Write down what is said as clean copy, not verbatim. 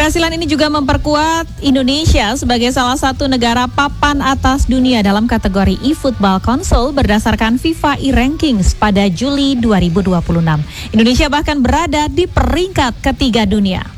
Keberhasilan ini juga memperkuat Indonesia sebagai salah satu negara papan atas dunia dalam kategori eFootball Console berdasarkan FIFA e-Rankings pada Juli 2026. Indonesia bahkan berada di peringkat ketiga dunia.